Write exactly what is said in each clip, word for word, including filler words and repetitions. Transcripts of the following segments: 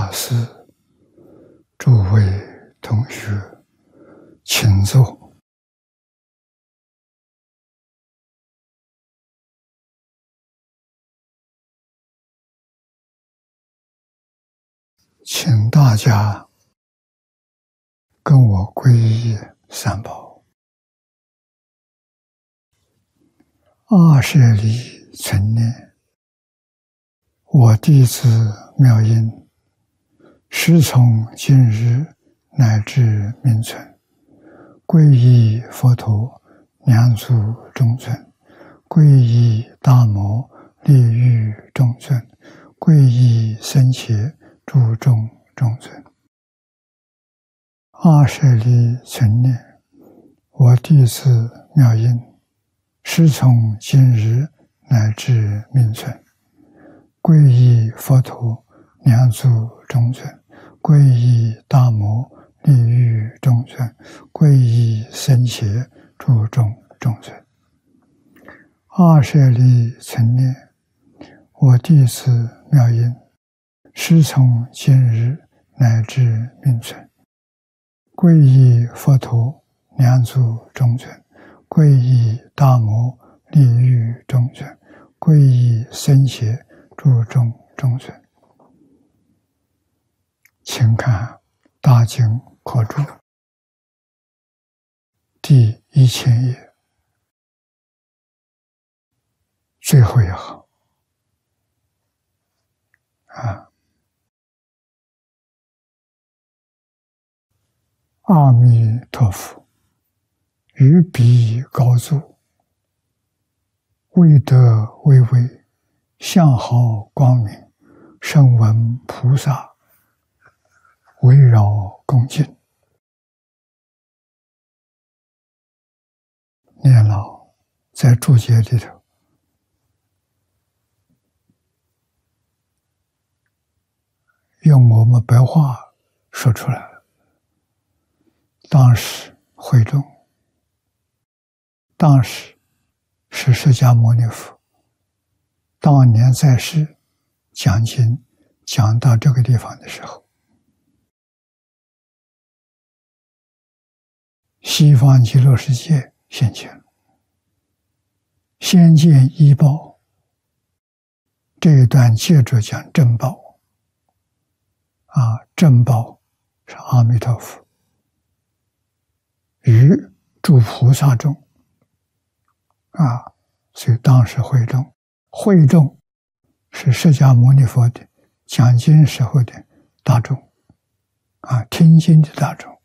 法师、诸位同学，请坐。请大家跟我皈依三宝。二舍利存念，我弟子妙音，时从今日乃至命存，皈依佛陀、两足中尊，皈依大摩利欲中尊，皈依僧伽诸众中尊。二舍利存念，我弟子妙音，时从今日乃至命存，皈依佛陀、两足中尊，皈依大摩利欲中尊，皈依僧伽诸众中尊。二舍利存念，我弟子妙音，时从今日乃至命存，皈依佛陀、两足中尊，皈依大摩利欲中尊，皈依僧伽诸众中尊。请看大经课注第一千页最后一行啊，阿弥陀佛，于彼高足，威德巍巍，相好光明，声闻菩萨围绕恭敬。念老在注解里头用我们白话说出来了。当时会众，当时是释迦牟尼佛当年在世讲经讲到这个地方的时候，西方极乐世界现前，先见依报，这一段接着讲正报啊，正报是阿弥陀佛于诸菩萨中啊，所以当时会众，会众是释迦牟尼佛的讲经时候的大众啊，听经的大众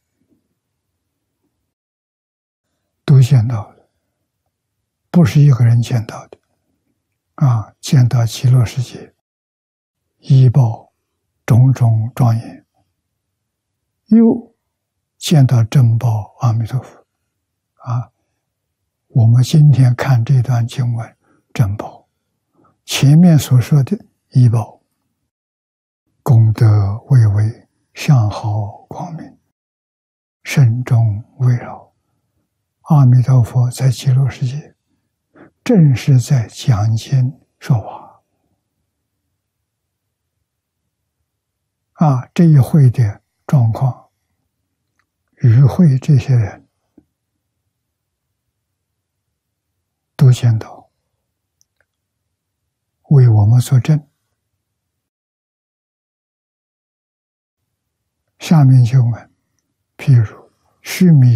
都见到了，不是一个人见到的啊，见到极乐世界依报种种庄严，又见到正报阿弥陀佛啊。我们今天看这段经文，正报前面所说的依报，功德巍巍，相好光明，身中围绕。阿弥陀佛在极乐世界正是在讲经说法啊，这一会的状况，与会这些人都见到，为我们作证。下面就问，譬如须弥